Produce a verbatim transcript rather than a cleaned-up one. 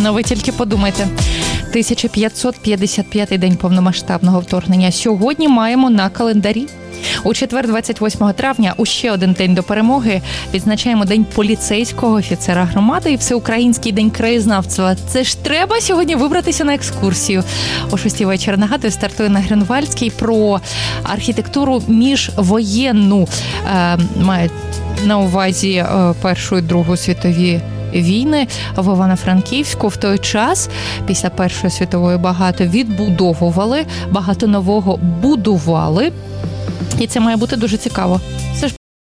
Ну, ви тільки подумайте. тисяча п'ятсот п'ятдесят п'ятий день повномасштабного вторгнення. Сьогодні маємо на календарі. У четвер, двадцять восьмого травня, у ще один день до перемоги, відзначаємо День поліцейського офіцера громади і Всеукраїнський день краєзнавства. Це ж треба сьогодні вибратися на екскурсію. О шостій вечора, нагадую, стартує на Грюнвальдській про архітектуру міжвоєнну. Е, має на увазі е, Першу і Другу світові війни в Івано-Франківську. В той час, після Першої світової, багато відбудовували, багато нового будували. І це має бути дуже цікаво. Це ж